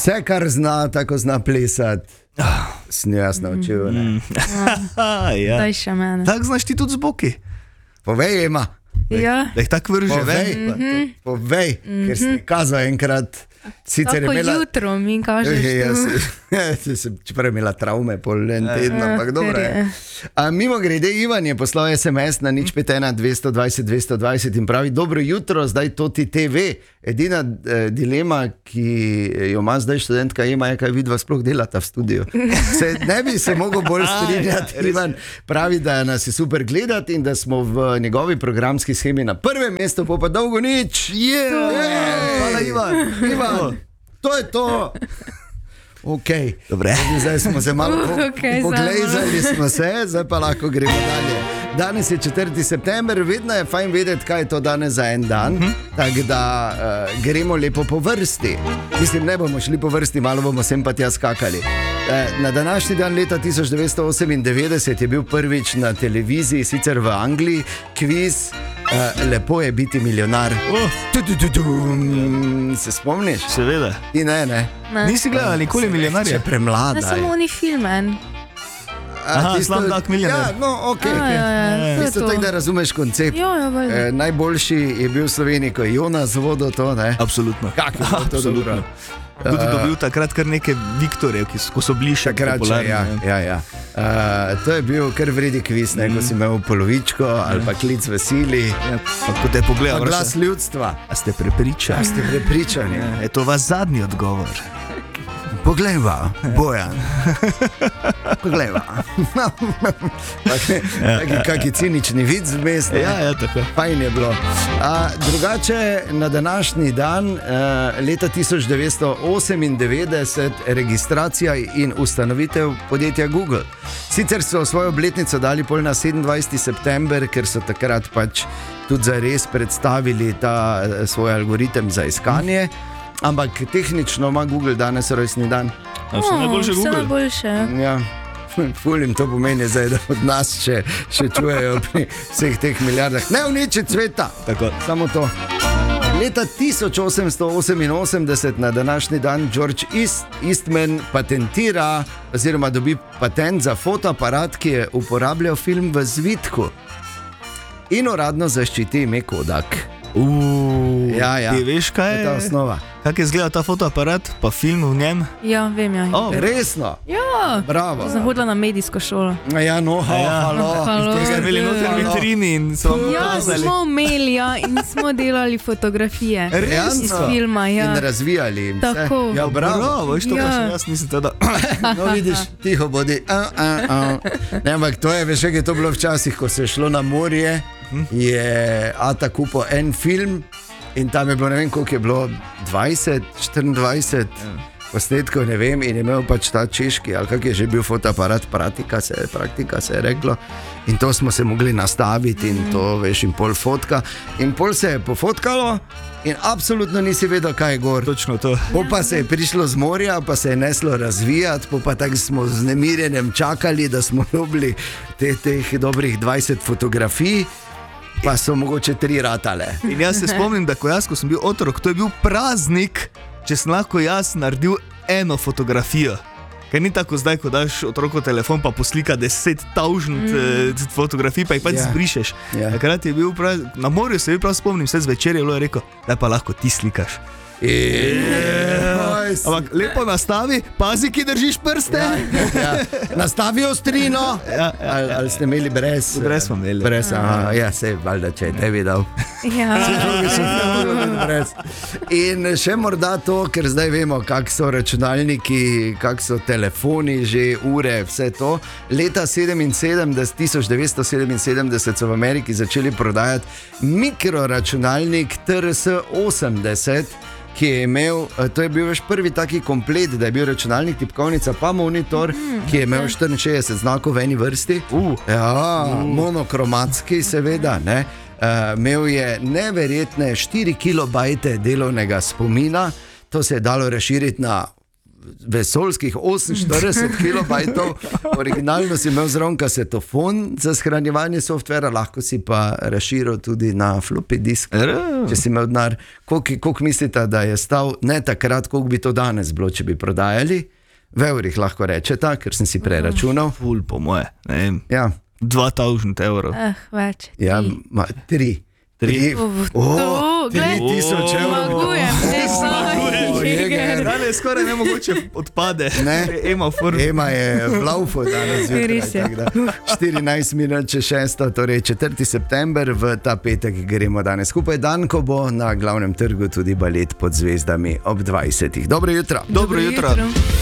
Vse, kar zna, tako zna plesati. Sem jaz naučil. Ja. Daj še mene. Tako znaš ti tudi z boki. Povej, Ema. Ja. Da jih tako vrže ven. Povej, ker si kazal enkrat. Sicer Tako je imela... jutro mi kažeš tu. Čeprav je imela travme pol en teden, ampak dobro je. Mimo grede, Ivan je poslal SMS na 051 220 220 in pravi: dobro jutro, zdaj to ti TV. Edina dilema, ki jo ima zdaj študentka Ema, je, kaj vidva sploh delata v studiu. Ne bi se mogel bolj strinjati. Ivan pravi, da nas je super gledati in da smo v njegovi programski shemi na prvem mestu, pa dolgo nič. Hvala, Ivan. To je to. Okay. Zdaj smo se malo pogledali, zdaj pa lahko gremo dalje. Danes je 4. september, vedno je fajn vedeti, kaj je to danes za en dan, tako da gremo lepo po vrsti. Mislim, ne bomo šli po vrsti, malo bomo sem pa tja skakali. Na današnji dan leta 1998 je bil prvič na televiziji, sicer v Angliji, kviz Lepo je biti milijonar. Se spomniš? Seveda. Ti ne. Nisi gledal nikoli Milijonarja? Še premlada. Ne samo oni filmen. Slumdog Millionaire. Ja, no, ok. Tisto tako, da razumeš koncept. Najboljši je bil v Sloveniji, ko je Jonas vodil to, ne? Absolutno. Kako je to dobro? Tudi dobil takrat kar neke Viktorje, ko so bili še popularni. Ja. To je bil kar vredi kviz, ko si imel polovičko ali pa klic v sili. Ko te pogledal, glas ljudstva. A ste prepričani? Je to vaš zadnji odgovor? Poglejva, Bojan. Poglejva. Kaki cinični vic vmes. Ja, tako. Fajn je bilo. Drugače, na današnji dan, leta 1998, registracija in ustanovitev podjetja Google. Sicer so svojo obletnico dali pol na 27. september, ker so takrat pač tudi zares predstavili ta svoj algoritem za iskanje. Ampak tehnično ima Google danes rojstni dan. Vse najboljše Google. Vse najboljše. Ja, fulim to pomeni zdaj, da od nas še čujejo pri vseh teh milijardah. Ne uničiti sveta. Tako. Samo to. Leta 1888 na današnji dan George Eastman patentira oziroma dobi patent za fotoaparat, ki je uporabljal film v zvitku in uradno zaščiti ime Kodak. Ja. Ti veš, kaj je ta osnova? Kako je izgledal ta fotoaparat, pa film v njem? Ja, vem, ja. Resno? Ja. Bravo. Sem hodila na medijsko šolo. Ja, no, halo. Ste imeli noter vitrini in so vam pokazali. Ja, smo imeli, in smo delali fotografije. Resno? Iz filma, ja. In razvijali in vse. Tako. Ja, bravo. Veš, to pa še jaz nisem teda. No, vidiš, tiho bodi. Ne, ampak to je, veš, kaj je to bilo včasih, ko se je šlo na morje, je Ata kupil en film in tam je bilo, ne vem koliko je bilo, 20, 24 posnetkov, ne vem, in je imel pač ta češki, ali kak je že bil fotoaparat, praktika se je reklo, in to smo se mogli nastaviti in to, veš, in pol fotka, in pol se je pofotkalo in absolutno nisi vedel, kaj je gor. Točno to. Pol pa se je prišlo z morja, pa se je neslo razvijati, pol pa tako smo z nemirjenjem čakali, da smo dobili teh dobrih 20 fotografij, pa so mogoče 3 ratale. In jaz se spomnim, da ko sem bil otrok, to je bil praznik, če sem lahko jaz naredil eno fotografijo. Ker ni tako zdaj, ko daš otroku telefon, pa poslika 10,000 fotografij, pa jih pač zbrišeš. Takrat je bil na morju, se prav spomnim, vse zvečer je bilo rekel, da pa lahko ti slikaš. Ampak lepo nastavi, pazi, ki držiš prste. Nastavi ostrino. Ali ste imeli brez? Brez smo imeli. Ja, se valjda, če je te videl. In še morda to, ker zdaj vemo, kak so računalniki, kak so telefoni, že ure, vse to. Leta 1977 so v Ameriki začeli prodajati mikroračunalnik TRS-80, ki je imel, to je bil veš prvi taki komplet, da je bil računalnik, tipkovnica, pa monitor, ki je imel 64 znakov v eni vrsti. Monokromatski seveda, ne. Imel je neverjetne 4 kilobajte delovnega spomina, to se je dalo razširiti na vesoljskih 48 kilobajtov, originalno si imel zraven kasetofon za shranjevanje softvera, lahko si pa razširil tudi na floppy disk, če si imel denar. Koliko mislite, da je stal, ne takrat, koliko bi to danes bilo, če bi prodajali? V evrih lahko rečete, ker sem si preračunal. Ful po moje, ne vem. Ja. 2000 evrov. Več. Ja, 3. 3000 evrov. Danes skoraj ne mogoče odpade. Ema je v laufu danes zjutraj. 14 minut čez 6, torej 4. september, v ta petek gremo danes skupaj. Dan, ko bo na glavnem trgu tudi balet pod zvezdami ob 20. Dobro jutro. Dobro jutro.